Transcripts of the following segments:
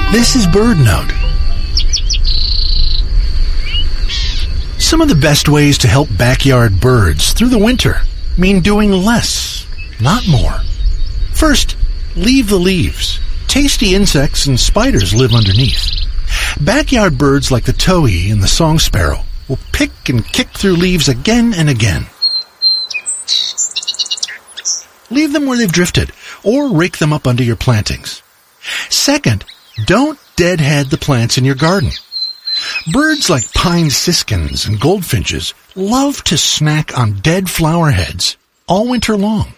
This is BirdNote. Some of the best ways to help backyard birds through the winter mean doing less, not more. First, leave the leaves. Tasty insects and spiders live underneath. Backyard birds like the towhee and the song sparrow will pick and kick through leaves again and again. Leave them where they've drifted, or rake them up under your plantings. Second, don't deadhead the plants in your garden. Birds like pine siskins and goldfinches love to snack on dead flower heads all winter long.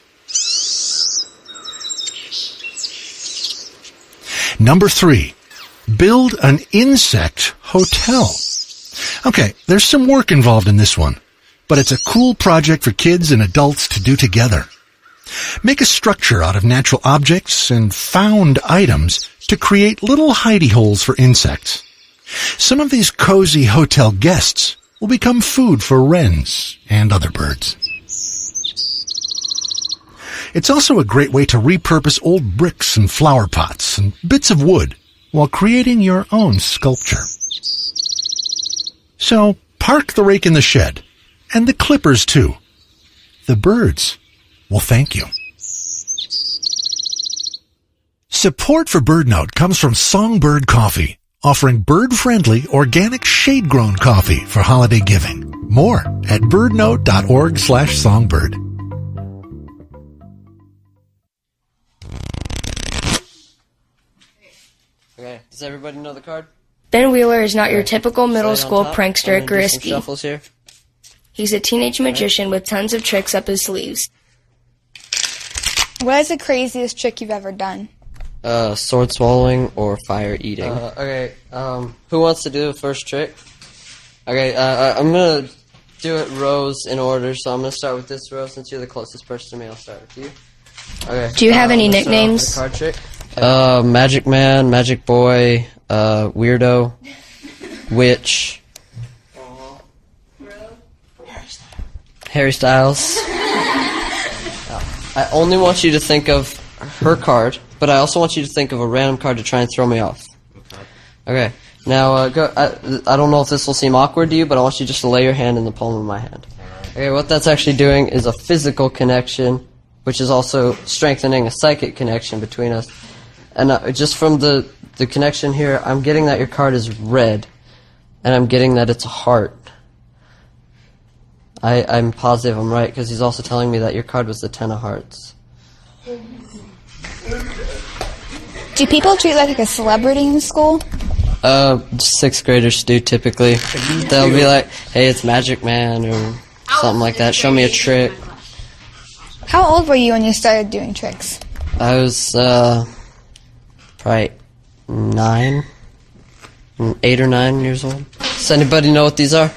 Number 3, build an insect hotel. Okay, there's some work involved in this one, but it's a cool project for kids and adults to do together. Make a structure out of natural objects and found items to create little hidey holes for insects. Some of these cozy hotel guests will become food for wrens and other birds. It's also a great way to repurpose old bricks and flower pots and bits of wood while creating your own sculpture. So, park the rake in the shed, and the clippers too. The birds will thank you. Support for BirdNote comes from Songbird Coffee, offering bird-friendly, organic, shade-grown coffee for holiday giving. More at birdnote.org/songbird. Okay, does everybody know the card? Ben Wheeler is not your typical middle school top. prankster I'm gonna do some Grisky. shuffles here. He's a teenage magician with tons of tricks up his sleeves. What is the craziest trick you've ever done? Sword swallowing or fire eating. Okay, who wants to do the first trick? Okay, I'm gonna do it rows in order, so I'm gonna start with this row since you're the closest person to me. I'll start with you. Okay. Do you have any let's start off with nicknames? the card trick. Magic Man, Magic Boy, Weirdo, Witch, Harry Styles. I only want you to think of her card, but I also want you to think of a random card to try and throw me off. Okay. Now, go. I don't know if this will seem awkward to you, but I want you just to lay your hand in the palm of my hand. Okay, what that's actually doing is a physical connection, which is also strengthening a psychic connection between us. And just from the connection here, I'm getting that your card is red, and I'm getting that it's a heart. I'm positive I'm right, because he's also telling me that your card was the 10 of hearts. Do people treat you like a celebrity in school? 6th graders do typically. They'll be like, hey, it's Magic Man, or something like that. Show me a trick. How old were you when you started doing tricks? I was, probably 8 or 9 years old. Does anybody know what these are?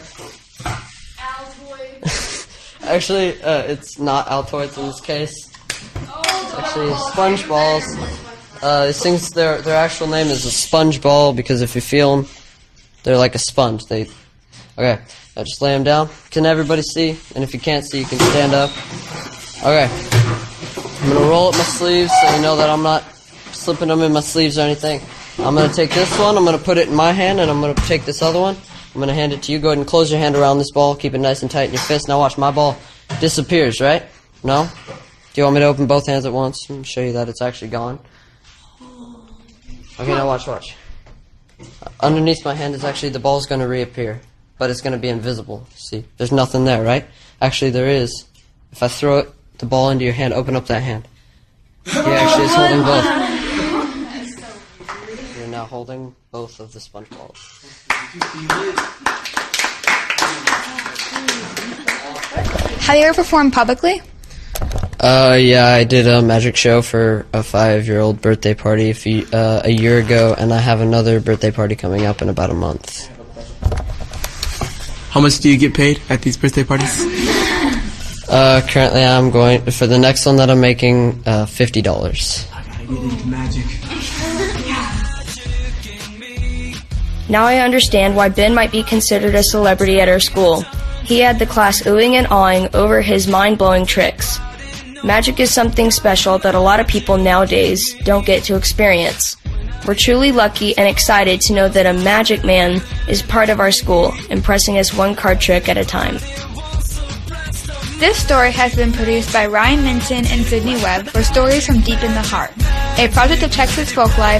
Actually, it's not Altoids in this case. It's actually sponge balls. These things, their actual name is a sponge ball because if you feel them, they're like a sponge. Okay, I just lay them down. Can everybody see? And if you can't see, you can stand up. Okay, I'm going to roll up my sleeves so you know that I'm not slipping them in my sleeves or anything. I'm going to take this one, I'm going to put it in my hand, and I'm going to take this other one. I'm going to hand it to you. Go ahead and close your hand around this ball. Keep it nice and tight in your fist. Now watch, my ball disappears, right? No? Do you want me to open both hands at once and show you that it's actually gone? Okay, now watch. Underneath my hand is actually, the ball's going to reappear, but it's going to be invisible. See, there's nothing there, right? Actually, there is. If I throw it, the ball into your hand, open up that hand. He actually is holding both. You're now holding both of the sponge balls. Have you ever performed publicly? Yeah, I did a magic show for a 5-year-old birthday party a year ago, and I have another birthday party coming up in about a month. How much do you get paid at these birthday parties? Currently I'm going, for the next one that I'm making, $50. I gotta get into magic. Now I understand why Ben might be considered a celebrity at our school. He had the class oohing and awing over his mind-blowing tricks. Magic is something special that a lot of people nowadays don't get to experience. We're truly lucky and excited to know that a magic man is part of our school, impressing us one card trick at a time. This story has been produced by Ryan Minton and Sydney Webb for Stories from Deep in the Heart, a project of Texas Folklife